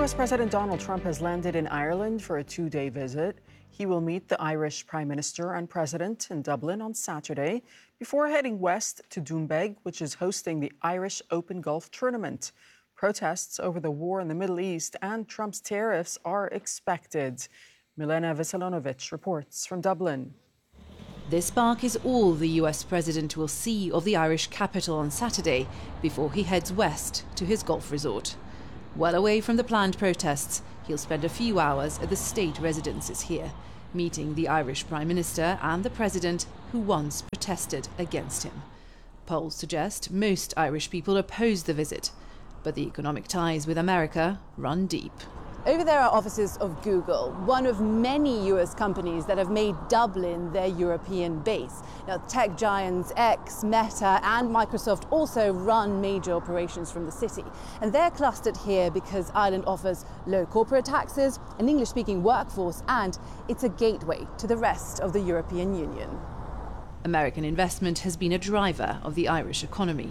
US President Donald Trump has landed in Ireland for a two-day visit. He will meet the Irish Prime Minister and President in Dublin on Saturday before heading west to Doonbeg, which is hosting the Irish Open Golf Tournament. Protests over the war in the Middle East and Trump's tariffs are expected. Milena Veselinovic reports from Dublin. This park is all the US president will see of the Irish capital on Saturday before he heads west to his golf resort. Well away from the planned protests, he'll spend a few hours at the state residences here, meeting the Irish Prime Minister and the President who once protested against him. Polls suggest most Irish people oppose the visit, but the economic ties with America run deep. Over there are offices of Google, one of many US companies that have made Dublin their European base. Now, tech giants X, Meta and Microsoft also run major operations from the city. And they're clustered here because Ireland offers low corporate taxes, an English-speaking workforce, and it's a gateway to the rest of the European Union. American investment has been a driver of the Irish economy.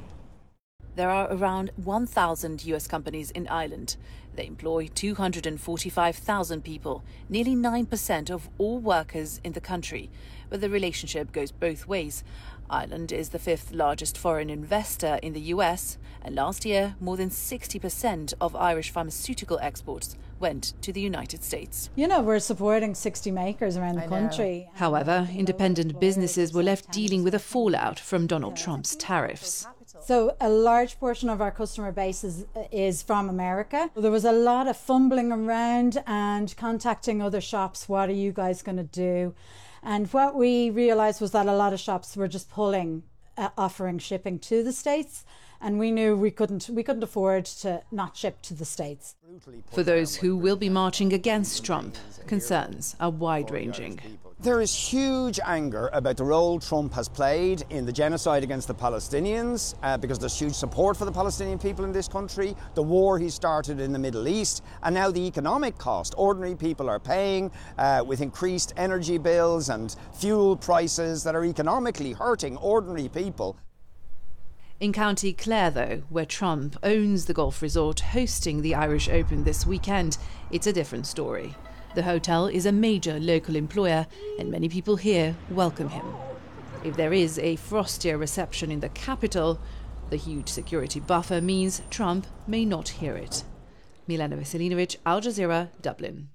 There are around 1,000 US companies in Ireland. They employ 245,000 people, nearly 9% of all workers in the country. But the relationship goes both ways. Ireland is the fifth largest foreign investor in the US, and last year, more than 60% of Irish pharmaceutical exports went to the United States. You know, we're supporting 60 makers around the country. However, independent businesses were left dealing with the fallout from Donald Trump's tariffs. So a large portion of our customer base is from America. There was a lot of fumbling around and contacting other shops. What are you guys going to do? And what we realized was that a lot of shops were just offering shipping to the States. And we knew we couldn't afford to not ship to the States. For those who will be marching against Trump, concerns are wide-ranging. There is huge anger about the role Trump has played in the genocide against the Palestinians, because there's huge support for the Palestinian people in this country, the war he started in the Middle East, and now the economic cost ordinary people are paying with increased energy bills and fuel prices that are economically hurting ordinary people. In County Clare, though, where Trump owns the golf resort hosting the Irish Open this weekend, it's a different story. The hotel is a major local employer, and many people here welcome him. If there is a frostier reception in the capital, the huge security buffer means Trump may not hear it. Milena Veselinovic, Al Jazeera, Dublin.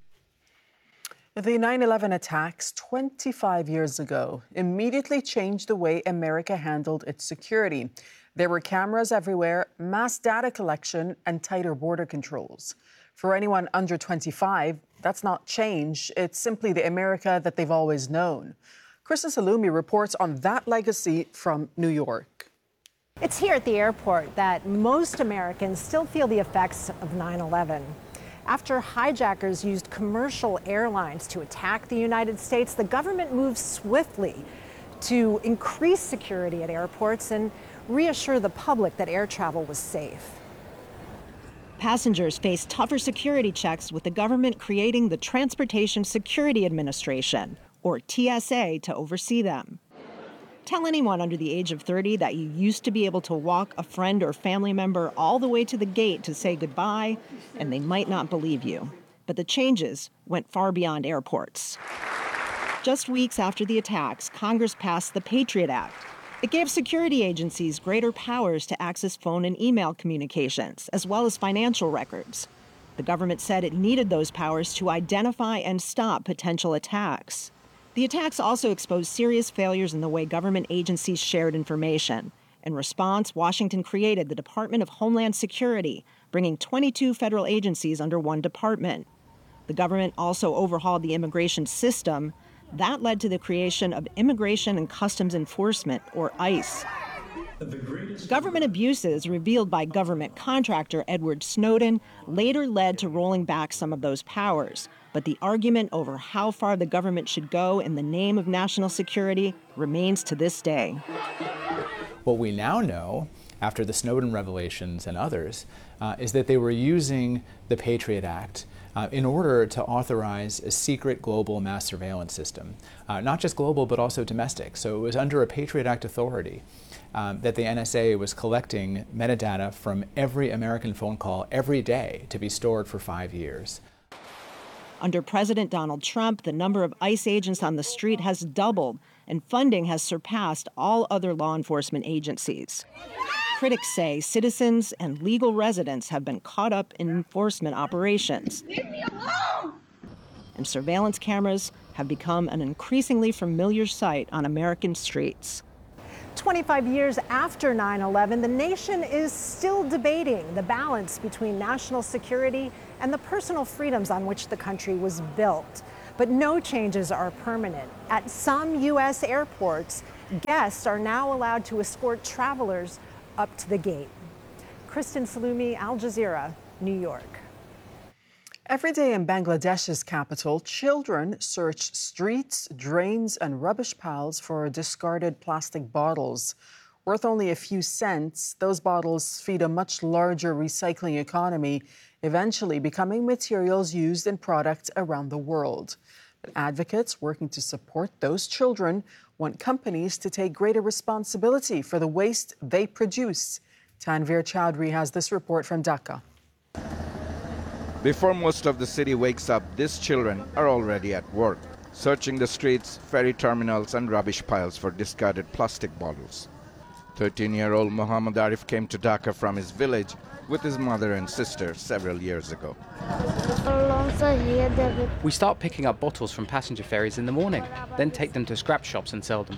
The 9/11 attacks 25 years ago immediately changed the way America handled its security. There were cameras everywhere, mass data collection, and tighter border controls. For anyone under 25, that's not change. It's simply the America that they've always known. Krista Salumi reports on that legacy from New York. It's here at the airport that most Americans still feel the effects of 9/11. After hijackers used commercial airlines to attack the United States, the government moved swiftly to increase security at airports and reassure the public that air travel was safe. Passengers face tougher security checks, with the government creating the Transportation Security Administration, or TSA, to oversee them. Tell anyone under the age of 30 that you used to be able to walk a friend or family member all the way to the gate to say goodbye, and they might not believe you. But the changes went far beyond airports. Just weeks after the attacks, Congress passed the Patriot Act. It gave security agencies greater powers to access phone and email communications, as well as financial records. The government said it needed those powers to identify and stop potential attacks. The attacks also exposed serious failures in the way government agencies shared information. In response, Washington created the Department of Homeland Security, bringing 22 federal agencies under one department. The government also overhauled the immigration system. That led to the creation of Immigration and Customs Enforcement, or ICE. Government abuses revealed by government contractor Edward Snowden later led to rolling back some of those powers. But the argument over how far the government should go in the name of national security remains to this day. What we now know, after the Snowden revelations and others, is that they were using the Patriot Act in order to authorize a secret global mass surveillance system, not just global but also domestic. So it was under a Patriot Act authority that the NSA was collecting metadata from every American phone call every day to be stored for 5 years. Under President Donald Trump, the number of ICE agents on the street has doubled, and funding has surpassed all other law enforcement agencies. Critics say citizens and legal residents have been caught up in enforcement operations. Leave me alone! And surveillance cameras have become an increasingly familiar sight on American streets. 25 years after 9/11, the nation is still debating the balance between national security and the personal freedoms on which the country was built. But no changes are permanent. At some U.S. airports, guests are now allowed to escort travelers up to the gate. Kristen Salumi, Al Jazeera, New York. Every day in Bangladesh's capital, children search streets, drains, and rubbish piles for discarded plastic bottles. Worth only a few cents, those bottles feed a much larger recycling economy, eventually becoming materials used in products around the world. But advocates working to support those children want companies to take greater responsibility for the waste they produce. Tanveer Chowdhury has this report from Dhaka. Before most of the city wakes up, these children are already at work, searching the streets, ferry terminals, and rubbish piles for discarded plastic bottles. 13-year-old Muhammad Arif came to Dhaka from his village with his mother and sister several years ago. We start picking up bottles from passenger ferries in the morning, then take them to scrap shops and sell them.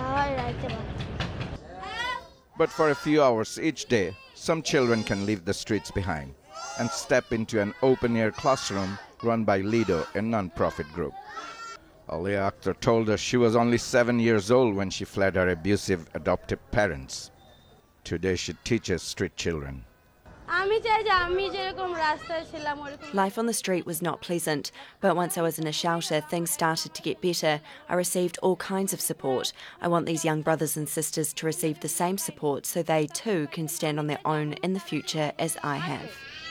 But for a few hours each day, some children can leave the streets behind and step into an open-air classroom run by Lido, a non-profit group. Alia Akhtar told us she was only 7 years old when she fled her abusive adoptive parents. Today she teaches street children. Life on the street was not pleasant, but once I was in a shelter, things started to get better. I received all kinds of support. I want these young brothers and sisters to receive the same support so they too can stand on their own in the future as I have.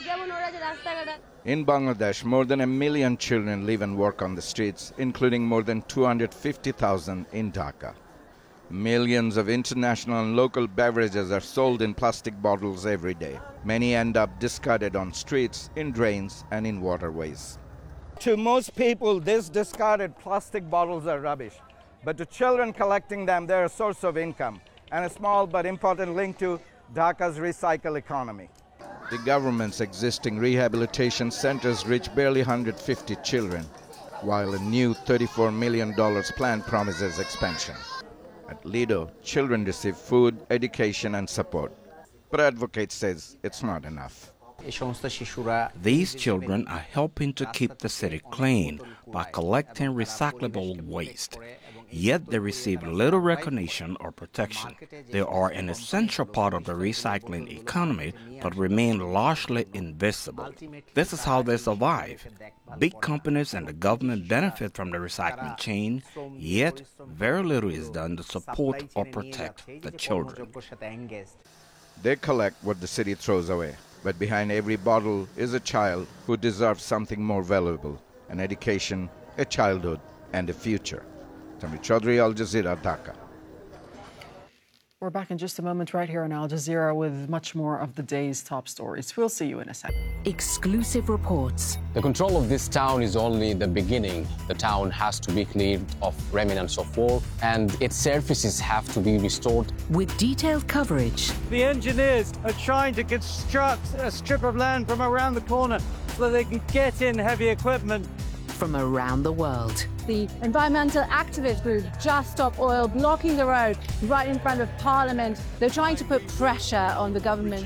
In Bangladesh, more than 1 million children live and work on the streets, including more than 250,000 in Dhaka. Millions of international and local beverages are sold in plastic bottles every day. Many end up discarded on streets, in drains, and in waterways. To most people, these discarded plastic bottles are rubbish. But to children collecting them, they're a source of income and a small but important link to Dhaka's recycle economy. The government's existing rehabilitation centers reach barely 150 children, while a new $34 million plan promises expansion. At Lido, children receive food, education, and support. But advocates says it's not enough. These children are helping to keep the city clean by collecting recyclable waste. Yet they receive little recognition or protection. They are an essential part of the recycling economy, but remain largely invisible. This is how they survive. Big companies and the government benefit from the recycling chain, yet very little is done to support or protect the children. They collect what the city throws away, but behind every bottle is a child who deserves something more valuable, an education, a childhood, and a future. Tanveer Chowdhury, Al Jazeera, Dhaka. We're back in just a moment right here on Al Jazeera with much more of the day's top stories. We'll see you in a second. Exclusive reports. The control of this town is only the beginning. The town has to be cleared of remnants of war, and its surfaces have to be restored. With detailed coverage. The engineers are trying to construct a strip of land from around the corner so they can get in heavy equipment. From around the world. The environmental activist group Just Stop Oil blocking the road right in front of Parliament. They're trying to put pressure on the government.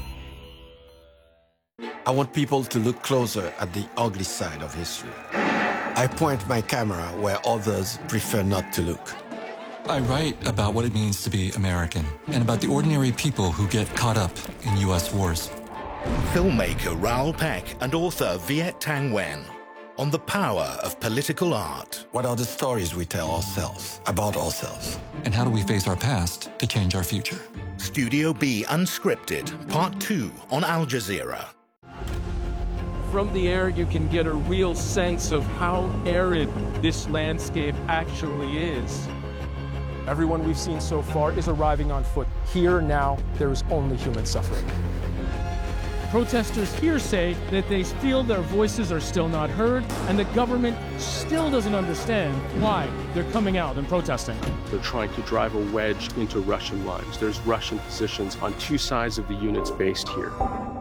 I want people to look closer at the ugly side of history. I point my camera where others prefer not to look. I write about what it means to be American and about the ordinary people who get caught up in U.S. wars. Filmmaker Raoul Peck and author Viet Thanh Nguyen on the power of political art. What are the stories we tell ourselves about ourselves? And how do we face our past to change our future? Studio B Unscripted, Part 2 on Al Jazeera. From the air, you can get a real sense of how arid this landscape actually is. Everyone we've seen so far is arriving on foot. Here now, there is only human suffering. Protesters here say that they feel their voices are still not heard, and the government still doesn't understand why they're coming out and protesting. They're trying to drive a wedge into Russian lines. There's Russian positions on two sides of the units based here.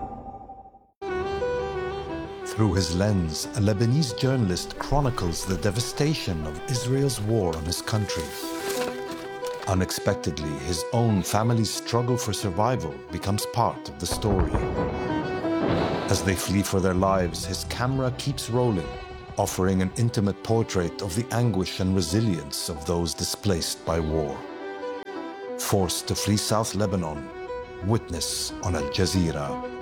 Through his lens, a Lebanese journalist chronicles the devastation of Israel's war on his country. Unexpectedly, his own family's struggle for survival becomes part of the story. As they flee for their lives, his camera keeps rolling, offering an intimate portrait of the anguish and resilience of those displaced by war. Forced to flee South Lebanon, witness on Al Jazeera.